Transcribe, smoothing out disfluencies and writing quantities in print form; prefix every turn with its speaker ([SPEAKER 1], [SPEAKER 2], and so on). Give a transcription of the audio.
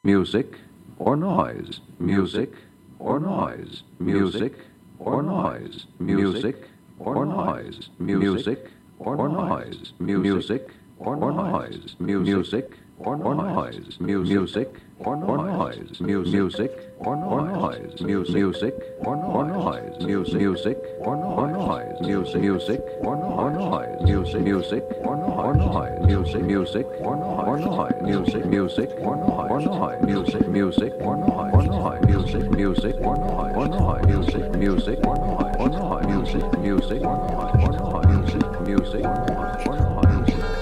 [SPEAKER 1] music or noise, music or noise, music or noise, music or noise, music or noise, music or noise, music or noise, music or noise, music or noise, music or noise, music or noise, music or noise, music or noise, music or noise, music or noise, music or noise, music or noise, music or noise, music or noise,